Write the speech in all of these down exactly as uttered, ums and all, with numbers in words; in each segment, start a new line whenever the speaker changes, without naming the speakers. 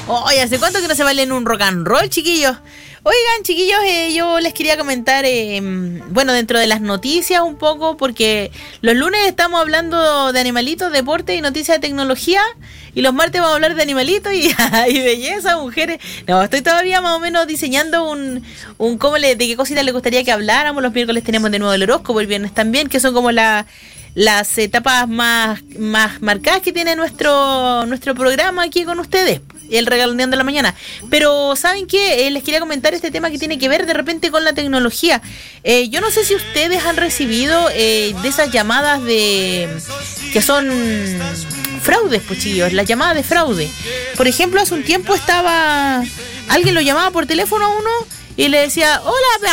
Oye, ¿hace cuánto que no se bailen un rock and roll, chiquillos? Oigan, chiquillos, eh, yo les quería comentar, eh, bueno, dentro de las noticias un poco, porque los lunes estamos hablando de animalitos, deporte y noticias de tecnología, y los martes vamos a hablar de animalitos y, y belleza, mujeres. No, estoy todavía más o menos diseñando un, un cómo le, de qué cositas les gustaría que habláramos. Los miércoles tenemos de nuevo el horóscopo, el viernes también, que son como la... las etapas más, más marcadas que tiene nuestro nuestro programa aquí con ustedes, el Regaloneando de la Mañana. Pero ¿saben qué? Eh, les quería comentar este tema que tiene que ver de repente con la tecnología. Eh, yo no sé si ustedes han recibido eh, de esas llamadas de que son fraudes, pues chillos, las llamadas de fraude. Por ejemplo, hace un tiempo estaba... alguien lo llamaba por teléfono a uno y le decía, hola,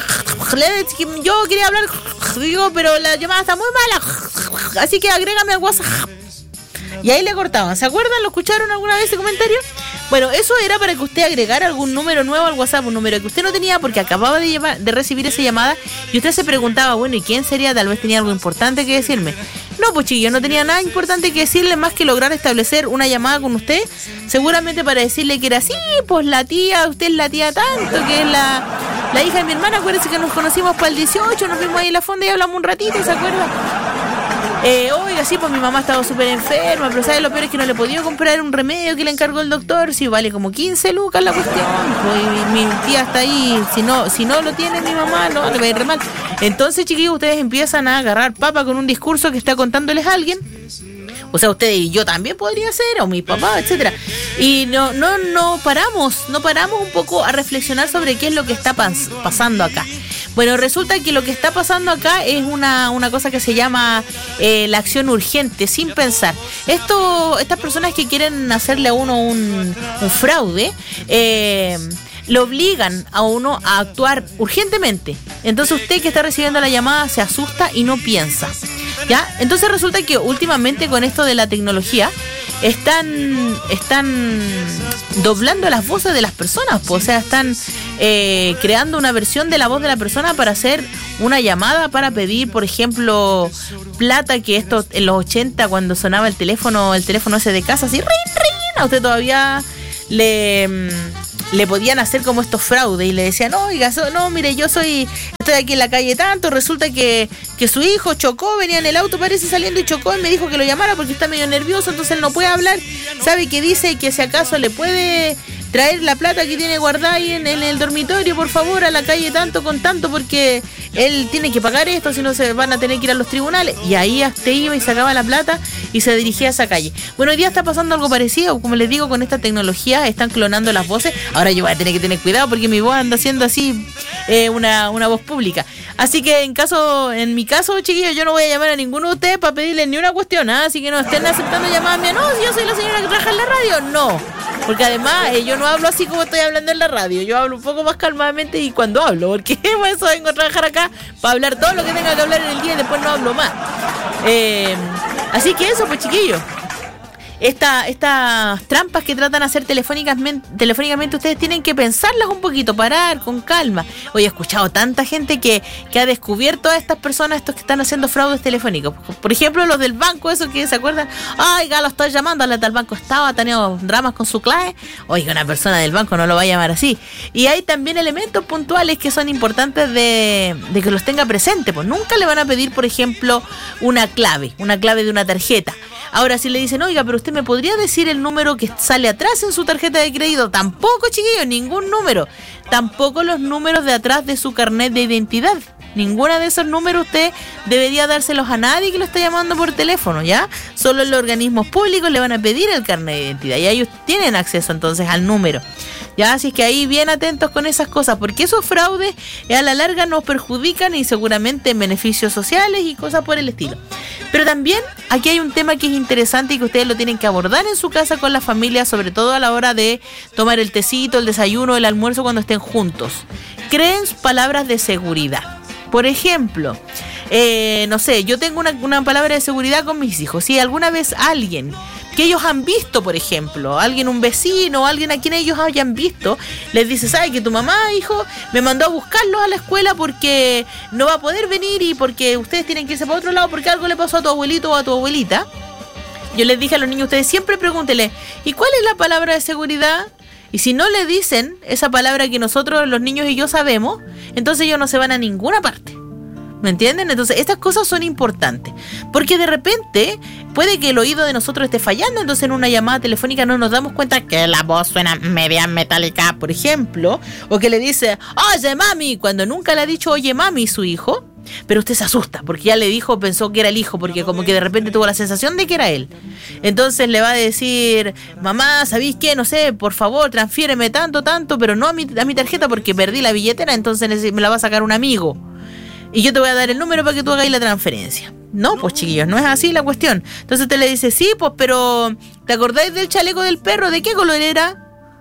yo quería hablar, digo, pero la llamada está muy mala, así que agrégame al WhatsApp. Y ahí le cortaban, ¿se acuerdan? ¿Lo escucharon alguna vez ese comentario? Bueno, eso era para que usted agregara algún número nuevo al WhatsApp, un número que usted no tenía porque acababa de, llevar, de recibir esa llamada, y usted se preguntaba, bueno, ¿y quién sería? Tal vez tenía algo importante que decirme. No, pues chiquillo, no tenía nada importante que decirle más que lograr establecer una llamada con usted, seguramente para decirle que era así, pues la tía, usted es la tía tanto, que es la, la hija de mi hermana. Acuérdense que nos conocimos para el dieciocho, nos vimos ahí en la fonda y hablamos un ratito, ¿se acuerda? Eh, oiga, sí, pues mi mamá estaba súper enferma, pero ¿sabes lo peor? Es que no le podía comprar un remedio que le encargó el doctor, si vale como quince lucas la cuestión, pues mi, mi tía está ahí, si no, si no lo tiene mi mamá, no, le va a ir re mal. Entonces, chiquillos, ustedes empiezan a agarrar papa con un discurso que está contándoles a alguien. O sea, ustedes y yo también podría ser, o mi papá, etcétera. Y no, no, no paramos, no paramos un poco a reflexionar sobre qué es lo que está pas- pasando acá. Bueno, resulta que lo que está pasando acá es una, una cosa que se llama eh, la acción urgente, sin pensar. Esto, estas personas que quieren hacerle a uno un, un fraude, eh, lo obligan a uno a actuar urgentemente. Entonces usted que está recibiendo la llamada se asusta y no piensa, ¿ya? Entonces resulta que últimamente con esto de la tecnología están están doblando las voces de las personas, pues, o sea, están eh, creando una versión de la voz de la persona para hacer una llamada para pedir, por ejemplo, plata, que esto en los ochenta cuando sonaba el teléfono, el teléfono ese de casa, así, rin, rin, a usted todavía le... le podían hacer como estos fraudes y le decían, no, oiga, so, no, mire, yo soy, estoy aquí en la calle tanto, resulta que, que su hijo chocó, venía en el auto, parece saliendo y chocó y me dijo que lo llamara porque está medio nervioso, entonces él no puede hablar, sabe que dice que si acaso le puede traer la plata que tiene guardada ahí en, en el dormitorio, por favor, a la calle tanto con tanto, porque él tiene que pagar esto, si no se van a tener que ir a los tribunales. Y ahí hasta iba y sacaba la plata y se dirigía a esa calle. Bueno, hoy día está pasando algo parecido, como les digo, con esta tecnología, están clonando las voces. Ahora yo voy a tener que tener cuidado porque mi voz anda haciendo así eh, una, una voz pública. Así que en caso, en mi caso, chiquillos, yo no voy a llamar a ninguno de ustedes para pedirles ni una cuestión, ¿eh? Así que no estén aceptando llamadas mías. No, si yo soy la señora que trabaja en la radio, no. Porque además eh, yo no hablo así como estoy hablando en la radio, yo hablo un poco más calmadamente y cuando hablo, porque por eso vengo a trabajar acá para hablar todo lo que tenga que hablar en el día y después no hablo más. Eh, así que eso, pues chiquillos. Esta, estas trampas que tratan de hacer telefónicamente, telefónicamente, ustedes tienen que pensarlas un poquito, parar con calma. Hoy he escuchado tanta gente que, que ha descubierto a estas personas, estos que están haciendo fraudes telefónicos. Por ejemplo, los del banco, esos que se acuerdan, ay, lo estoy llamando, a la tal banco estaba, ha tenido dramas con su clave. Oiga, una persona del banco no lo va a llamar así. Y hay también elementos puntuales que son importantes de, de que los tenga presente. Pues nunca le van a pedir, por ejemplo, una clave, una clave de una tarjeta. Ahora, si le dicen, oiga, pero usted me podría decir el número que sale atrás en su tarjeta de crédito, tampoco, chiquillos, ningún número. Tampoco los números de atrás de su carnet de identidad. Ninguna de esos números usted debería dárselos a nadie que lo esté llamando por teléfono, ¿ya? Solo los organismos públicos le van a pedir el carnet de identidad y ellos tienen acceso entonces al número. Ya, así que ahí bien atentos con esas cosas, porque esos fraudes a la larga nos perjudican y seguramente en beneficios sociales y cosas por el estilo. Pero también aquí hay un tema que es interesante y que ustedes lo tienen que abordar en su casa con la familia, sobre todo a la hora de tomar el tecito, el desayuno, el almuerzo cuando estén juntos. Creen palabras de seguridad. Por ejemplo, eh, no sé, yo tengo una, una palabra de seguridad con mis hijos. Si alguna vez alguien que ellos han visto, por ejemplo, alguien, un vecino, alguien a quien ellos hayan visto, les dice, ¿sabes que tu mamá, hijo, me mandó a buscarlos a la escuela porque no va a poder venir y porque ustedes tienen que irse para otro lado porque algo le pasó a tu abuelito o a tu abuelita? Yo les dije a los niños, ustedes siempre pregúntenle, ¿y cuál es la palabra de seguridad? Y si no le dicen esa palabra que nosotros, los niños y yo sabemos, entonces ellos no se van a ninguna parte. ¿Me entienden? Entonces estas cosas son importantes, porque de repente puede que el oído de nosotros esté fallando, entonces en una llamada telefónica no nos damos cuenta que la voz suena media metálica, por ejemplo, o que le dice, oye mami, cuando nunca le ha dicho oye mami su hijo, pero usted se asusta, porque ya le dijo, pensó que era el hijo, porque como que de repente tuvo la sensación de que era él. Entonces le va a decir, mamá, ¿sabéis qué? No sé, por favor, transfiéreme tanto, tanto, pero no a mi, a mi tarjeta porque perdí la billetera, entonces me la va a sacar un amigo. Y yo te voy a dar el número para que tú hagáis la transferencia. No, pues chiquillos, no es así la cuestión. Entonces te le dice, sí, pues, pero ¿te acordáis del chaleco del perro? ¿De qué color era?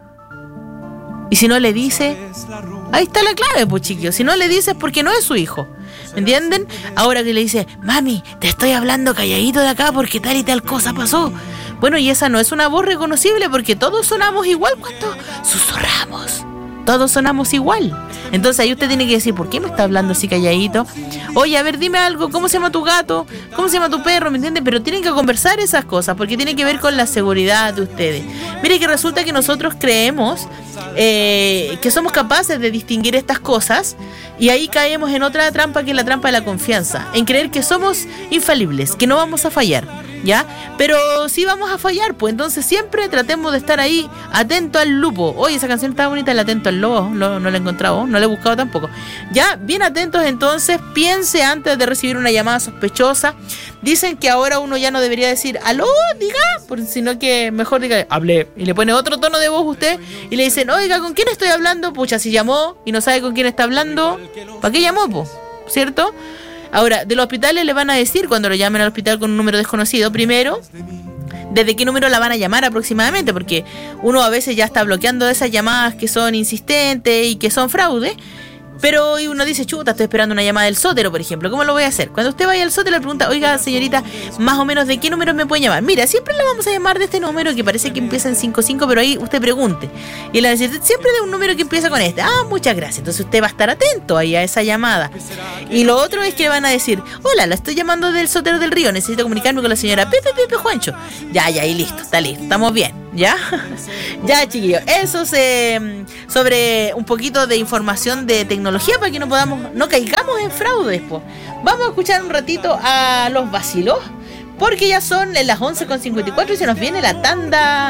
Y si no le dice, ahí está la clave, pues chiquillos. Si no le dice es porque no es su hijo. ¿Me entienden? Ahora que le dice, mami, te estoy hablando calladito de acá porque tal y tal cosa pasó. Bueno, y esa no es una voz reconocible porque todos sonamos igual cuando susurramos. Todos sonamos igual. Entonces ahí usted tiene que decir, ¿por qué me está hablando así calladito? Oye, a ver, dime algo, ¿cómo se llama tu gato? ¿Cómo se llama tu perro? ¿Me entiendes? Pero tienen que conversar esas cosas, porque tiene que ver con la seguridad de ustedes. Mire que resulta que nosotros creemos eh, que somos capaces de distinguir estas cosas, y ahí caemos en otra trampa, que es la trampa de la confianza, en creer que somos infalibles, que no vamos a fallar, ¿ya? Pero sí vamos a fallar, pues entonces siempre tratemos de estar ahí, atento al lupo. Oye, esa canción está bonita, el atento al lobo, no, no la he encontrado, no la he buscado tampoco. Ya, bien atentos entonces, piense antes de recibir una llamada sospechosa. Dicen que ahora uno ya no debería decir, aló, diga, por, sino que mejor diga, hablé, y le pone otro tono de voz usted, y le dicen, oiga, ¿con quién estoy hablando? Pucha, si llamó y no sabe con quién está hablando, ¿para qué llamó, po? ¿Cierto? Ahora, de los hospitales le van a decir, cuando lo llamen al hospital con un número desconocido, primero, desde qué número la van a llamar aproximadamente, porque uno a veces ya está bloqueando esas llamadas que son insistentes y que son fraude. Pero y uno dice, chuta, estoy esperando una llamada del sótero, por ejemplo. ¿Cómo lo voy a hacer? Cuando usted vaya al sótero le pregunta, oiga, señorita, más o menos de qué número me pueden llamar. Mira, siempre la vamos a llamar de este número que parece que empieza en cinco cinco, pero ahí usted pregunte. Y él va a decir, siempre de un número que empieza con este. Ah, muchas gracias. Entonces usted va a estar atento ahí a esa llamada. Y lo otro es que van a decir, hola, la estoy llamando del Sotero del Río, necesito comunicarme con la señora Pepe Pepe Juancho. Ya, ya, y listo, está listo, estamos bien. ¿Ya? Ya, chiquillos, eso es eh, sobre un poquito de información de tecnología para que no podamos, no caigamos en fraudes, po. Vamos a escuchar un ratito a los vacilos, porque ya son las once con cincuenta y cuatro y se nos viene la tanda.